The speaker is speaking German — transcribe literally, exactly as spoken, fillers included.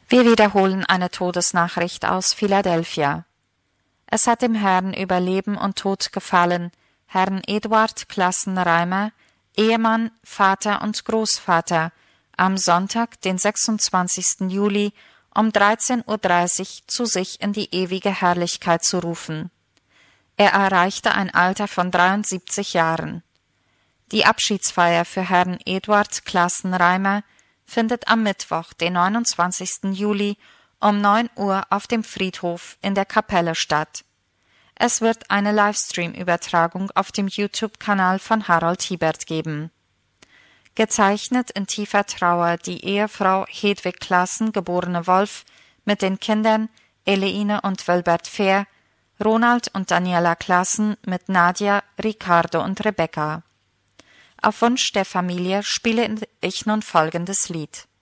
Wir wiederholen eine Todesnachricht aus Philadelphia. Es hat dem Herrn über Leben und Tod gefallen, Herrn Eduard Klassenreimer, Ehemann, Vater und Großvater, am Sonntag, den sechsundzwanzigsten Juli, um dreizehn Uhr dreißig zu sich in die ewige Herrlichkeit zu rufen. Er erreichte ein Alter von dreiundsiebzig Jahren. Die Abschiedsfeier für Herrn Eduard Klassenreimer findet am Mittwoch, den neunundzwanzigsten Juli, um neun Uhr auf dem Friedhof in der Kapelle statt. Es wird eine Livestream-Übertragung auf dem YouTube-Kanal von Harold Hiebert geben. Gezeichnet in tiefer Trauer die Ehefrau Hedwig Klassen, geborene Wolf, mit den Kindern Eleine und Wilbert Fehr, Ronald und Daniela Klassen mit Nadja, Ricardo und Rebecca. Auf Wunsch der Familie spiele ich nun folgendes Lied.